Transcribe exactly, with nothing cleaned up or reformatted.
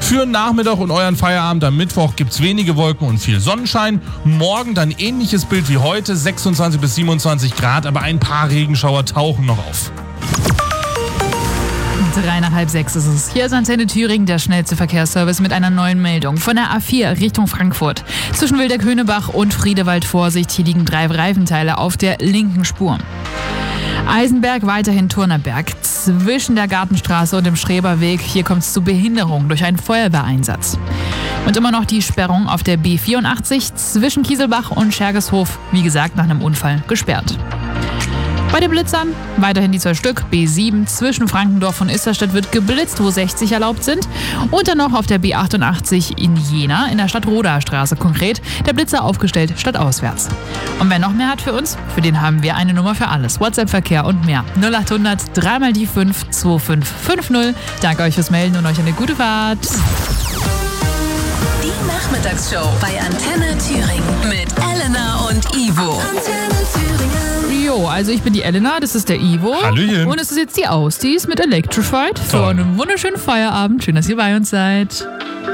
Für den Nachmittag und euren Feierabend am Mittwoch gibt's wenige Wolken und viel Sonnenschein. Morgen dann ähnliches Bild wie heute, sechsundzwanzig bis siebenundzwanzig Grad, aber ein paar Regenschauer tauchen noch auf. Drei nach halb sechs ist es. Hier ist Antenne Thüringen, der schnellste Verkehrsservice mit einer neuen Meldung. Von der A vier Richtung Frankfurt. Zwischen Wildeck-Höhnebach und Friedewald Vorsicht. Hier liegen drei Reifenteile auf der linken Spur. Eisenberg, weiterhin Turnerberg. Zwischen der Gartenstraße und dem Schreberweg. Hier kommt es zu Behinderung durch einen Feuerwehreinsatz. Und immer noch die Sperrung auf der B vierundachtzig zwischen Kieselbach und Schergeshof. Wie gesagt, nach einem Unfall gesperrt. Bei den Blitzern weiterhin die zwei Stück. B sieben zwischen Frankendorf und Isterstedt wird geblitzt, wo sechzig erlaubt sind. Und dann noch auf der B achtundachtzig in Jena, in der Stadt-Roda-Straße konkret, der Blitzer aufgestellt statt auswärts. Und wer noch mehr hat für uns, für den haben wir eine Nummer für alles. WhatsApp-Verkehr und mehr. null acht hundert drei mal die fünf zwei fünf fünf null. Danke euch fürs Melden und euch eine gute Fahrt. Die Nachmittagsshow bei Antenne Thüringen mit Elena und Ivo. Antenne Thüringen. Jo, also ich bin die Elena, das ist der Ivo. Hallöchen. Und es ist jetzt die Ausdies mit Electrified. Toll. Für einen wunderschönen Feierabend. Schön, dass ihr bei uns seid.